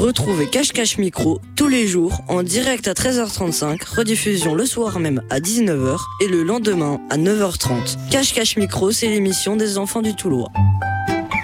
Retrouvez Cache Cache Micro tous les jours en direct à 13h35, rediffusion le soir même à 19h et le lendemain à 9h30. Cache Cache Micro, c'est l'émission des enfants du Toulois.